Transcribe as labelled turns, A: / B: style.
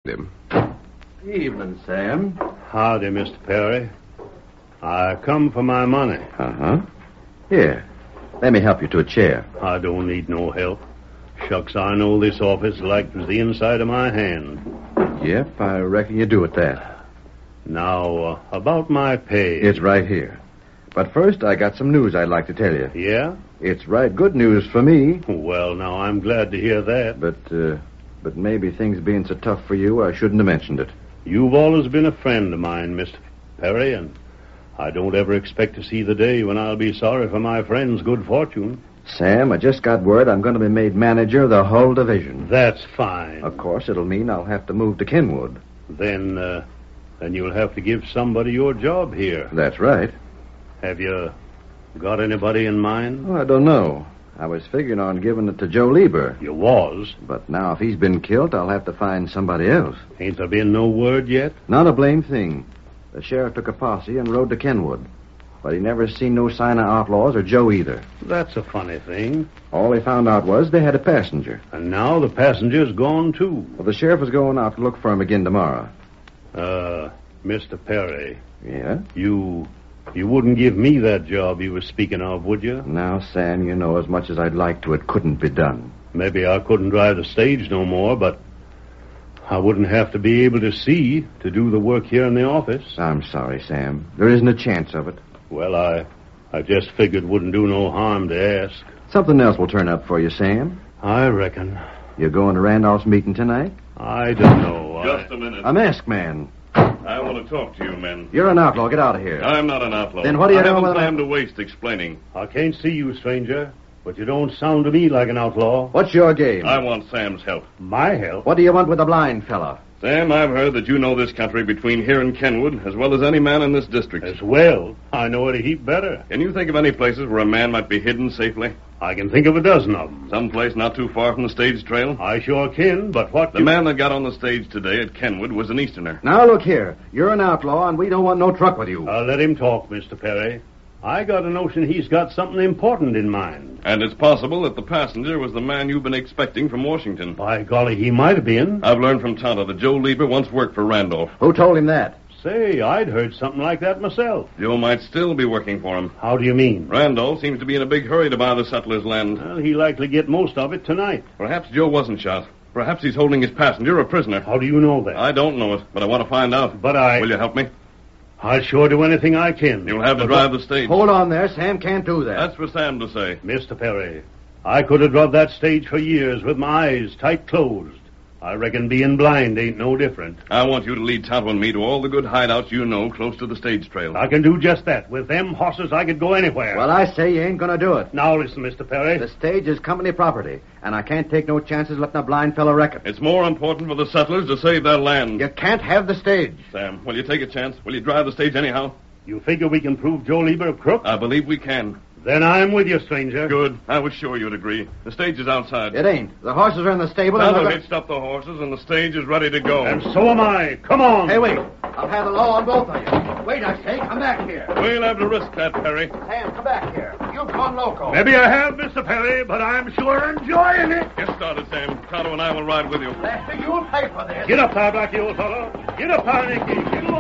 A: him.
B: Evening, Sam.
C: Howdy, Mr. Perry. I come for my money.
B: Uh-huh. Here, let me help you to a chair.
C: I don't need no help. Shucks, I know this office like it was the inside of my hand.
B: Yep, I reckon you do at that.
C: Now, about my pay.
B: It's right here. But first, I got some news I'd like to tell you.
C: Yeah?
B: It's right good news for me.
C: Well, now, I'm glad to hear that.
B: But maybe things being so tough for you, I shouldn't have mentioned it.
C: You've always been a friend of mine, Mr. Perry, and I don't ever expect to see the day when I'll be sorry for my friend's good fortune.
B: Sam, I just got word I'm going to be made manager of the whole division.
C: That's fine.
B: Of course, it'll mean I'll have to move to Kenwood.
C: Then you'll have to give somebody your job here.
B: That's right.
C: Have you got anybody in mind?
B: Well, I don't know. I was figuring on giving it to Joe Lieber.
C: You was?
B: But now if he's been killed, I'll have to find somebody else.
C: Ain't there been no word yet?
B: Not a blame thing. The sheriff took a posse and rode to Kenwood. But he never seen no sign of outlaws or Joe either.
C: That's a funny thing.
B: All he found out was they had a passenger.
C: And now the passenger's gone, too.
B: Well, the sheriff is going out to look for him again tomorrow.
C: Mr. Perry.
B: Yeah?
C: You wouldn't give me that job you were speaking of, would you?
B: Now, Sam, you know as much as I'd like to, it couldn't be done.
C: Maybe I couldn't drive the stage no more, but I wouldn't have to be able to see to do the work here in the office.
B: I'm sorry, Sam. There isn't a chance of it.
C: Well, I just figured wouldn't do no harm to ask.
B: Something else will turn up for you, Sam.
C: I reckon.
B: You're going to Randolph's meeting tonight?
C: I don't know.
D: Just a minute.
B: A masked man.
D: I want to talk to you, men.
B: You're an outlaw. Get out of here.
D: I'm not an outlaw.
B: Then what do you
D: I
B: know
D: haven't
B: about
D: time to waste explaining.
C: I can't see you, stranger, but you don't sound to me like an outlaw.
B: What's your game?
D: I want Sam's help.
C: My help?
B: What do you want with a blind fella?
D: Sam, I've heard that you know this country between here and Kenwood as well as any man in this district.
C: As well? I know it a heap better.
D: Can you think of any places where a man might be hidden safely?
C: I can think of a dozen of them.
D: Someplace not too far from the stage trail?
C: I sure can, but what...
D: The man that got on the stage today at Kenwood was an Easterner.
B: Now, look here. You're an outlaw, and we don't want no truck with you.
C: Let him talk, Mr. Perry. I got a notion he's got something important in mind.
D: And it's possible that the passenger was the man you've been expecting from Washington.
C: By golly, he might have been.
D: I've learned from Tonto that Joe Lieber once worked for Randolph.
B: Who told him that?
C: Say, I'd heard something like that myself.
D: Joe might still be working for him.
C: How do you mean?
D: Randolph seems to be in a big hurry to buy the settlers' land.
C: Well, he'll likely get most of it tonight.
D: Perhaps Joe wasn't shot. Perhaps he's holding his passenger a prisoner.
C: How do you know that?
D: I don't know it, but I want to find out.
C: But
D: Will you help me?
C: I'll sure do anything I can.
D: You'll have to drive the stage.
B: Hold on there. Sam can't do that.
D: That's for Sam to say.
C: Mr. Perry, I could have drove that stage for years with my eyes tight closed. I reckon being blind ain't no different.
D: I want you to lead Tonto and me to all the good hideouts you know close to the stage trail.
C: I can do just that. With them horses, I could go anywhere.
B: Well, I say you ain't gonna do it.
C: Now listen, Mr. Perry.
B: The stage is company property, and I can't take no chances letting a blind fellow wreck it.
D: It's more important for the settlers to save their land.
B: You can't have the stage.
D: Sam, will you take a chance? Will you drive the stage anyhow?
C: You figure we can prove Joe Lieber a crook?
D: I believe we can.
C: Then I'm with you, stranger.
D: Good. I was sure you'd agree. The stage is outside.
B: It ain't. The horses are in the stable.
D: Tonto hitched up the horses, and the stage is ready to go.
C: And so am I. Come on.
B: Hey, wait. I'll have the law on both of you. Wait, I say. Come back here.
D: We'll have to risk that, Perry.
B: Sam, come back here. You've gone loco.
C: Maybe I have, Mr. Perry, but I'm sure enjoying it.
D: Get started, Sam. Tonto and I will ride with you.
B: Lester, you'll pay for this.
C: Get up there, Blackie, old fellow. Get up there, Nicky. Get along.